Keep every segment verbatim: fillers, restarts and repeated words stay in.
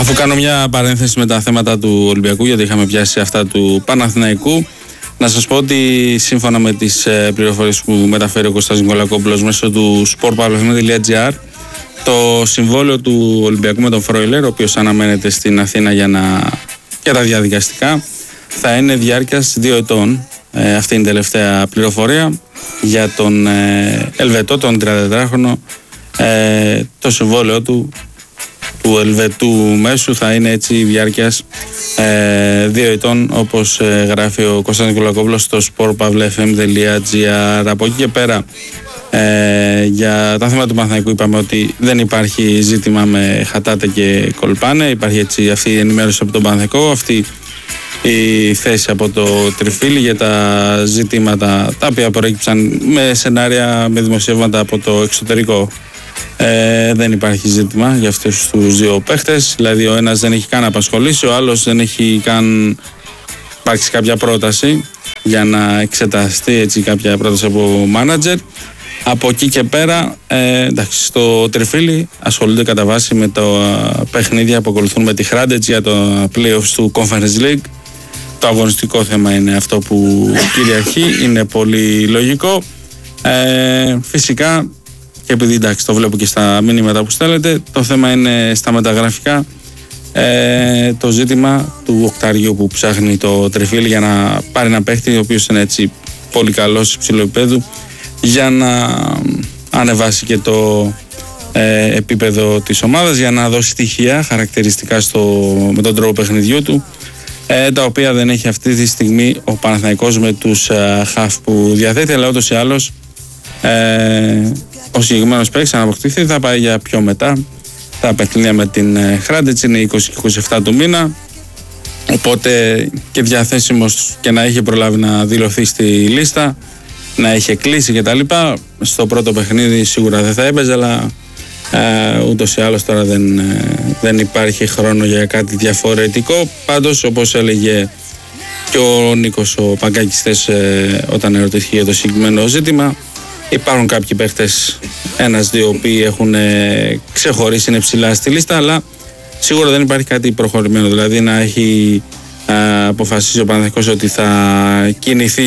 Αφού κάνω μια παρένθεση με τα θέματα του Ολυμπιακού, γιατί είχαμε πιάσει αυτά του Παναθηναϊκού, να σας πω ότι σύμφωνα με τις πληροφορίες που μεταφέρει ο Κώστας Νικολακόπουλος μέσω του σπορ παύλα εφ εμ τελεία τζι άρ, το συμβόλαιο του Ολυμπιακού με τον Φρόιλερ, ο οποίος αναμένεται στην Αθήνα για, να... για τα διαδικαστικά, θα είναι διάρκειας δύο ετών. Ε, αυτή είναι η τελευταία πληροφορία για τον ε, Ελβετό, τον τριαντατετράχρονο. Ε, το συμβόλαιο του του Ελβετού μέσου θα είναι έτσι διάρκειας ε, δύο ετών, όπως ε, γράφει ο Κώστας Νικολακόπουλος στο σπορ παύλα εφ εμ τελεία τζι άρ. Από εκεί και πέρα, ε, για τα θέματα του Παναθηναϊκού είπαμε ότι δεν υπάρχει ζήτημα με Χατάτε και Κολπάνε. Υπάρχει έτσι αυτή η ενημέρωση από τον Παναθηναϊκό, αυτή η θέση από το Τριφύλι για τα ζητήματα τα οποία προέκυψαν με σενάρια, με δημοσιεύματα από το εξωτερικό. Ε, δεν υπάρχει ζήτημα για αυτούς τους δύο παίχτες. Δηλαδή ο ένας δεν έχει καν απασχολήσει, ο άλλος δεν έχει καν υπάρξει κάποια πρόταση για να εξεταστεί έτσι κάποια πρόταση από μάνατζερ. Από εκεί και πέρα, ε, εντάξει, στο Τριφύλι ασχολούνται κατά βάση με τα παιχνίδια που ακολουθούν με τη Hrádec για το playoffs του Conference League. Το αγωνιστικό θέμα είναι αυτό που κυριαρχεί, είναι πολύ λογικό. Ε, φυσικά, και επειδή εντάξει το βλέπω και στα μηνύματα που στέλνετε, το θέμα είναι στα μεταγραφικά, ε, το ζήτημα του οκταριού που ψάχνει το Τριφύλι για να πάρει ένα παίχτη ο οποίος είναι έτσι πολύ καλός υψηλού επίπεδου, για να ανεβάσει και το ε, επίπεδο της ομάδας, για να δώσει στοιχεία χαρακτηριστικά στο, με τον τρόπο παιχνιδιού του, ε, τα οποία δεν έχει αυτή τη στιγμή ο Παναθηναϊκός με τους ε, χαφ που διαθέτει, αλλά ούτως ή άλλως ε, ο συγκεκριμένος παίκτης, αν αποκτηθεί, θα πάει για πιο μετά. Τα παιχνίδια με την Hrádec είναι είκοσι και είκοσι επτά του μήνα. Οπότε και διαθέσιμος και να έχει προλάβει να δηλωθεί στη λίστα, να έχει κλείσει κτλ. Στο πρώτο παιχνίδι σίγουρα δεν θα έπαιζε, αλλά ε, ούτως ή άλλως τώρα δεν, ε, δεν υπάρχει χρόνο για κάτι διαφορετικό. Πάντως, όπως έλεγε και ο Νίκος ο Παγκάκης ε, όταν ερωτήθηκε για το συγκεκριμένο ζήτημα, υπάρχουν κάποιοι παίχτες, ένας-δύο, οποίοι έχουν ε, ξεχωρίσει, είναι ψηλά στη λίστα, αλλά σίγουρα δεν υπάρχει κάτι προχωρημένο. Δηλαδή να έχει ε, αποφασίσει ο Παναθηναϊκός ότι θα κινηθεί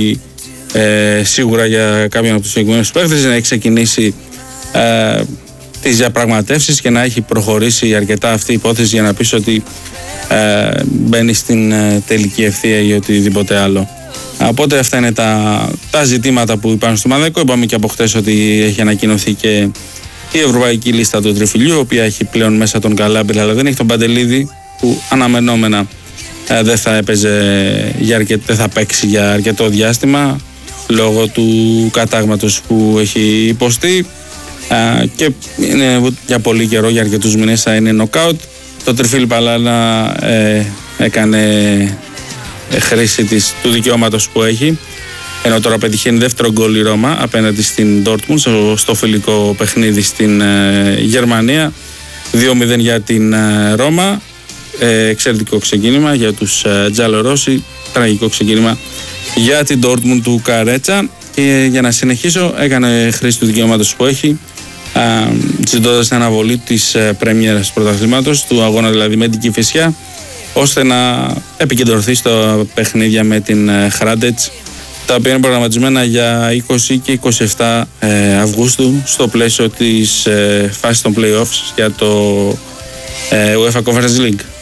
ε, σίγουρα για κάποιον από τους συγκεκριμένους παίχτες, να έχει ξεκινήσει ε, τις διαπραγματεύσεις και να έχει προχωρήσει αρκετά αυτή η υπόθεση για να πεις ότι ε, μπαίνει στην ε, τελική ευθεία ή οτιδήποτε άλλο. Οπότε αυτά είναι τα, τα ζητήματα που υπάρχουν στο Παναθηναϊκό. Είπαμε και από χτες ότι έχει ανακοινωθεί και η ευρωπαϊκή λίστα του Τριφυλιού, η οποία έχει πλέον μέσα τον Καλάμπρη, αλλά δεν έχει τον Παντελίδη, που αναμενόμενα ε, δεν θα έπαιζε για αρκετ, δεν θα παίξει για αρκετό διάστημα λόγω του κατάγματος που έχει υποστεί, ε, και είναι για πολύ καιρό, για αρκετούς μήνες θα είναι νοκάουτ. Το Τριφύλι Παλάνα ε, έκανε χρήση της, του δικαιώματος που έχει, ενώ τώρα πετυχαίνει δεύτερο γκολ η Ρώμα απέναντι στην Dortmund στο, στο φιλικό παιχνίδι στην ε, Γερμανία. δύο μηδέν για την ε, Ρώμα. ε, εξαιρετικό ξεκίνημα για τους ε, Τζαλορόσι, τραγικό ξεκίνημα για την Dortmund του Καρέτσα. Και για να συνεχίσω, έκανε χρήση του δικαιώματος που έχει, ζητώντας την αναβολή της ε, πρέμιερας του πρωταθλήματος, του αγώνα δηλαδή με την Κηφισιά, ώστε να επικεντρωθεί στα παιχνίδια με την Hrádec, τα οποία είναι προγραμματισμένα για είκοσι και είκοσι επτά ε, Αυγούστου στο πλαίσιο της ε, φάσης των play-offs για το ε, UEFA Conference League.